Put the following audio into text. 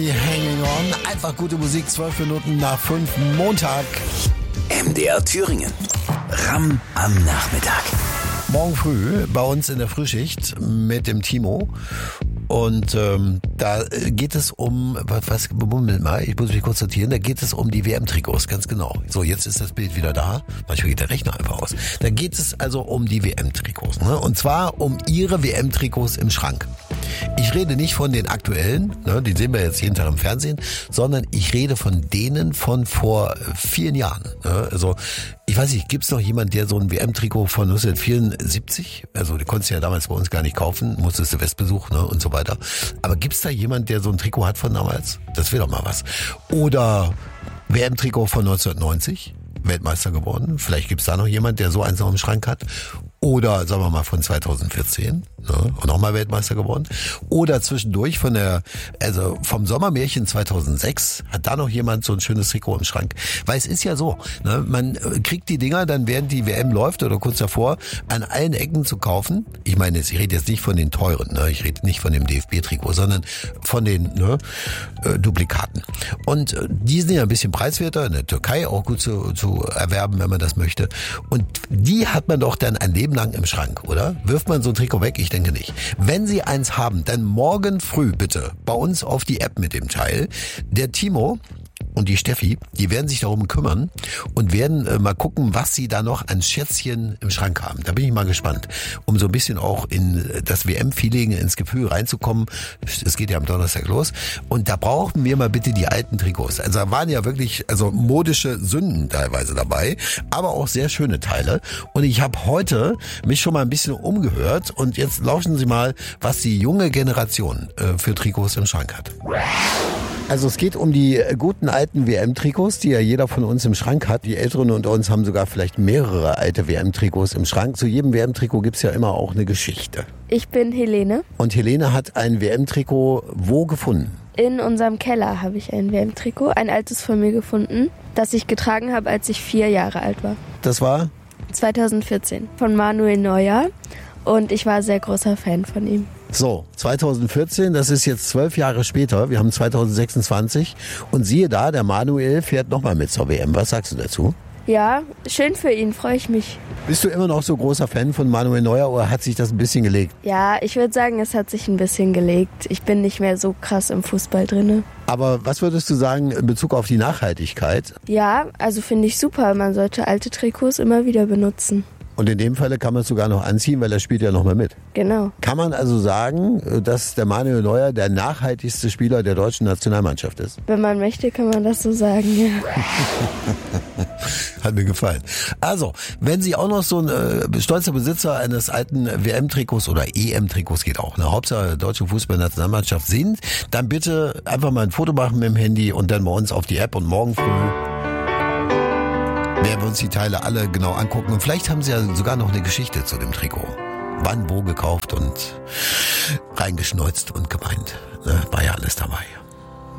Hanging on, einfach gute Musik, 12 Minuten nach 5, Montag. MDR Thüringen. Ram am Nachmittag. Morgen früh bei uns in der Frühschicht mit dem Timo. Und da geht es um, Moment mal, ich muss mich kurz sortieren, da geht es um die WM-Trikots, ganz genau. So, jetzt ist das Bild wieder da. Manchmal geht der Rechner einfach aus. Da geht es also um die WM-Trikots, ne? Und zwar um Ihre WM-Trikots im Schrank. Ich rede nicht von den aktuellen, ne, die sehen wir jetzt jeden Tag im Fernsehen, sondern ich rede von denen von vor vielen Jahren. Ne? Also ich weiß nicht, gibt's noch jemand, der so ein WM-Trikot von 1974, also die konntest du ja damals bei uns gar nicht kaufen, musstest du Westbesuch, ne, und so weiter. Aber gibt's da jemand, der so ein Trikot hat von damals? Das wäre doch mal was. Oder WM-Trikot von 1990, Weltmeister geworden. Vielleicht gibt's da noch jemand, der so eins noch im Schrank hat. Oder sagen wir mal von 2014, ne, und nochmal Weltmeister geworden. Oder zwischendurch vom Sommermärchen 2006 hat da noch jemand so ein schönes Trikot im Schrank. Weil es ist ja so, ne, man kriegt die Dinger dann, während die WM läuft oder kurz davor, an allen Ecken zu kaufen. Ich meine, ich rede jetzt nicht von den teuren, ne, ich rede nicht von dem DFB-Trikot, sondern von den Duplikaten. Und die sind ja ein bisschen preiswerter, in der Türkei auch gut zu erwerben, wenn man das möchte. Und die hat man doch dann ein Leben lang im Schrank, oder? Wirft man so ein Trikot weg? Ich denke nicht. Wenn Sie eins haben, dann morgen früh bitte bei uns auf die App mit dem Teil. Der Timo und die Steffi, die werden sich darum kümmern und werden mal gucken, was sie da noch an Schätzchen im Schrank haben. Da bin ich mal gespannt, um so ein bisschen auch in das WM-Feeling, ins Gefühl reinzukommen. Es geht ja am Donnerstag los. Und da brauchen wir mal bitte die alten Trikots. Also da waren ja wirklich modische Sünden teilweise dabei, aber auch sehr schöne Teile. Und ich habe heute mich schon mal ein bisschen umgehört und jetzt lauschen Sie mal, was die junge Generation für Trikots im Schrank hat. Also es geht um die guten alten WM-Trikots, die ja jeder von uns im Schrank hat. Die Älteren unter uns haben sogar vielleicht mehrere alte WM-Trikots im Schrank. Zu jedem WM-Trikot gibt's ja immer auch eine Geschichte. Ich bin Helene. Und Helene hat ein WM-Trikot wo gefunden? In unserem Keller habe ich ein WM-Trikot, ein altes von mir gefunden, das ich getragen habe, als ich 4 Jahre alt war. Das war? 2014 von Manuel Neuer und ich war sehr großer Fan von ihm. So, 2014, das ist jetzt 12 Jahre später, wir haben 2026 und siehe da, der Manuel fährt nochmal mit zur WM. Was sagst du dazu? Ja, schön für ihn, freue ich mich. Bist du immer noch so großer Fan von Manuel Neuer oder hat sich das ein bisschen gelegt? Ja, ich würde sagen, es hat sich ein bisschen gelegt. Ich bin nicht mehr so krass im Fußball drinne. Aber was würdest du sagen in Bezug auf die Nachhaltigkeit? Ja, also finde ich super. Man sollte alte Trikots immer wieder benutzen. Und in dem Falle kann man es sogar noch anziehen, weil er spielt ja noch mal mit. Genau. Kann man also sagen, dass der Manuel Neuer der nachhaltigste Spieler der deutschen Nationalmannschaft ist? Wenn man möchte, kann man das so sagen, ja. Hat mir gefallen. Also, wenn Sie auch noch so ein stolzer Besitzer eines alten WM-Trikots oder EM-Trikots, geht auch, eine Hauptsache deutsche Fußballnationalmannschaft sind, dann bitte einfach mal ein Foto machen mit dem Handy und dann bei uns auf die App und morgen früh werden wir uns die Teile alle genau angucken. Und vielleicht haben Sie ja sogar noch eine Geschichte zu dem Trikot. Wann, wo gekauft und reingeschneuzt und gemeint. War ja alles dabei.